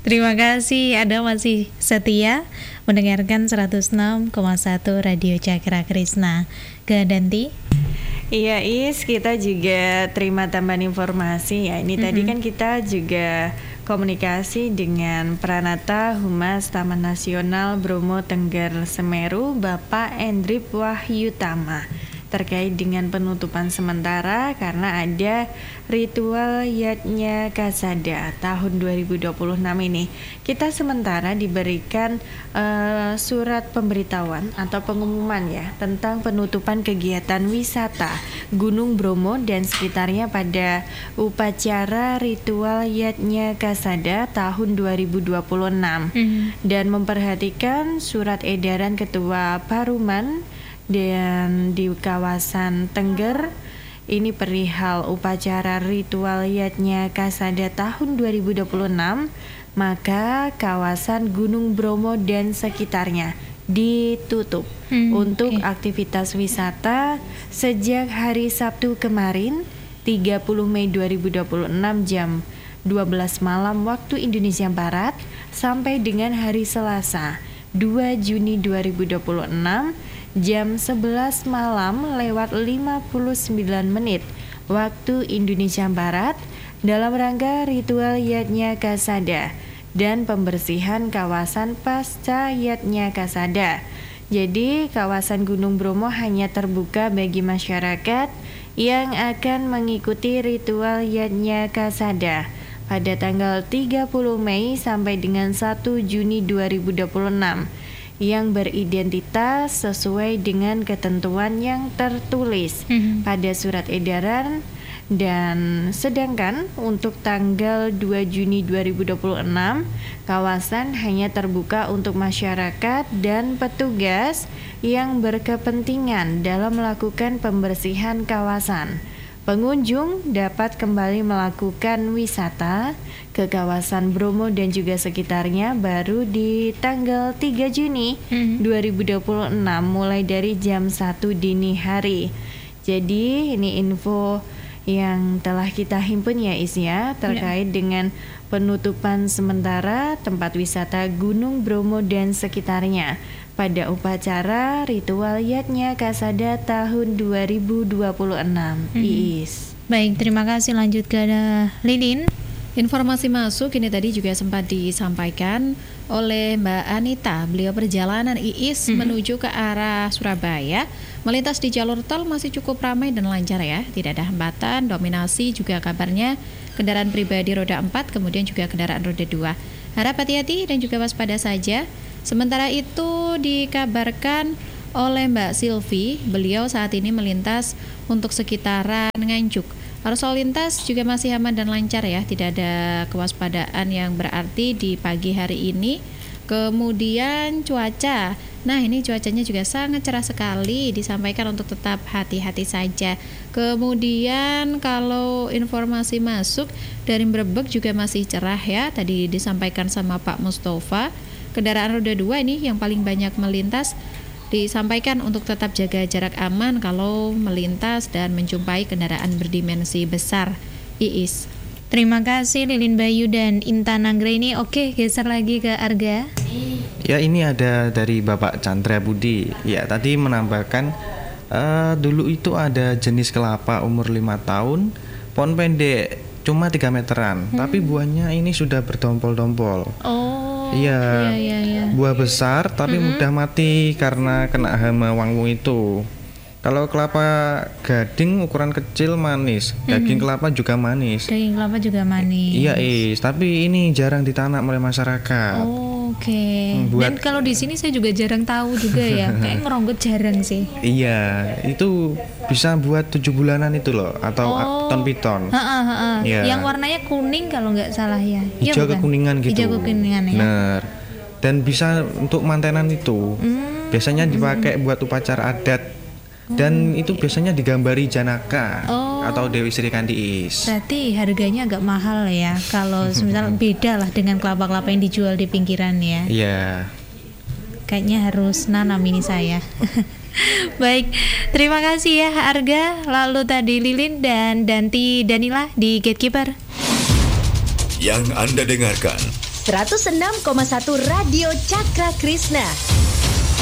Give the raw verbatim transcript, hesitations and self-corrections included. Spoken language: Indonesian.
Terima kasih Anda masih setia mendengarkan seratus enam koma satu Radio Cakra Krisna. Ke Danti. Iya Is, kita juga terima tambahan informasi ya. Ini mm-hmm. tadi kan kita juga komunikasi dengan Pranata Humas Taman Nasional Bromo Tengger Semeru, Bapak Endrip Wahyutama, terkait dengan penutupan sementara karena ada ritual Yatnya Kasada tahun dua ribu dua puluh enam ini. Kita sementara diberikan uh, surat pemberitahuan atau pengumuman ya tentang penutupan kegiatan wisata Gunung Bromo dan sekitarnya pada upacara ritual Yatnya Kasada tahun dua ribu dua puluh enam mm-hmm. dan memperhatikan surat edaran Ketua Paruman dan di kawasan Tengger ini perihal upacara ritual Yatnya Kasada tahun dua ribu dua puluh enam, maka kawasan Gunung Bromo dan sekitarnya ditutup hmm, untuk okay. aktivitas wisata sejak hari Sabtu kemarin tiga puluh Mei dua ribu dua puluh enam jam dua belas malam waktu Indonesia Barat sampai dengan hari Selasa dua Juni dua ribu dua puluh enam jam sebelas malam lewat lima puluh sembilan menit waktu Indonesia Barat dalam rangka ritual Yatnya Kasada dan pembersihan kawasan pasca Yatnya Kasada. Jadi kawasan Gunung Bromo hanya terbuka bagi masyarakat yang akan mengikuti ritual Yatnya Kasada pada tanggal tiga puluh Mei sampai dengan satu Juni dua ribu dua puluh enam yang beridentitas sesuai dengan ketentuan yang tertulis mm-hmm. pada surat edaran. Dan sedangkan untuk tanggal dua Juni dua ribu dua puluh enam kawasan hanya terbuka untuk masyarakat dan petugas yang berkepentingan dalam melakukan pembersihan kawasan. Pengunjung dapat kembali melakukan wisata ke kawasan Bromo dan juga sekitarnya baru di tanggal tiga Juni hmm. dua ribu dua puluh enam mulai dari jam satu dini hari. Jadi ini info yang telah kita himpun ya Is ya terkait ya. dengan penutupan sementara tempat wisata Gunung Bromo dan sekitarnya pada upacara ritual Yatnya Kasada tahun dua ribu dua puluh enam. Mm-hmm. Iis. Baik, terima kasih. Lanjut ke Lilin. Informasi masuk ini tadi juga sempat disampaikan oleh Mbak Anita. Beliau perjalanan Iis mm-hmm. menuju ke arah Surabaya. Melintas di jalur tol masih cukup ramai dan lancar ya. Tidak ada hambatan, dominasi juga kabarnya kendaraan pribadi roda empat, kemudian juga kendaraan roda dua. Harap hati-hati dan juga waspada saja. Sementara itu dikabarkan oleh Mbak Silvi, beliau saat ini melintas untuk sekitaran Nganjuk. Arus lalu lintas juga masih aman dan lancar ya, tidak ada kewaspadaan yang berarti di pagi hari ini. Kemudian cuaca, nah ini cuacanya juga sangat cerah sekali, disampaikan untuk tetap hati-hati saja. Kemudian kalau informasi masuk dari Brebek juga masih cerah ya, tadi disampaikan sama Pak Mustafa. Kendaraan roda dua ini yang paling banyak melintas, disampaikan untuk tetap jaga jarak aman kalau melintas dan menjumpai kendaraan berdimensi besar. Iis. Terima kasih Lilin Bayu dan Intan Anggraini. Oke, geser lagi ke Arga. Ya, ini ada dari Bapak Chandra Budi. Ya, tadi menambahkan uh, dulu itu ada jenis kelapa umur lima tahun, pohon pendek cuma tiga meteran, hmm. tapi buahnya ini sudah berdompol-dompol. Oh. Iya. Iya, iya, iya. Buah besar tapi hmm. mudah mati karena kena hama wangu itu. Kalau kelapa gading ukuran kecil manis, daging mm-hmm. kelapa juga manis. Daging kelapa juga manis. Iya, Is, tapi ini jarang ditanam oleh masyarakat. Oh, oke. Okay. Buat... Dan kalau di sini saya juga jarang tahu juga ya. Kayak ngeronggot jarang sih. Iya, itu bisa buat tujuh bulanan itu loh, atau oh. ton piton. Ha-ha-ha. Ya. Yang warnanya kuning kalau nggak salah ya. Hijau ya, kekuningan gitu. Hijau kekuningan ya. Benar. Dan bisa untuk mantenan itu. Hmm. Biasanya dipakai hmm. buat upacara adat. Dan hmm. itu biasanya digambari Janaka oh. atau Dewi Sri Kandi Is. Berarti harganya agak mahal ya. Kalau misalnya beda lah dengan kelapa-kelapa yang dijual di pinggiran ya. Iya. Kayaknya harus nanam ini saya. Baik, terima kasih ya Arga. Lalu tadi Lilin dan Danti Danila di Gatekeeper. Yang Anda dengarkan seratus enam koma satu Radio Cakra Krisna.